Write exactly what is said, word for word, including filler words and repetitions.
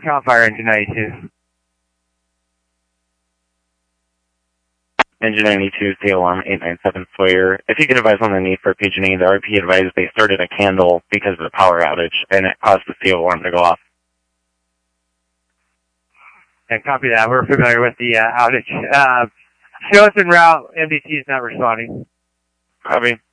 Cal Fire Engine ninety-two. Engine ninety-two, C alarm eight nine seven Sawyer. If you could advise on the need for P G and E, the R P advised they started a candle because of the power outage, and it caused the C alarm to go off. Yeah, copy that. We're familiar with the uh, outage. Uh, show us en route. M D T is not responding. Copy.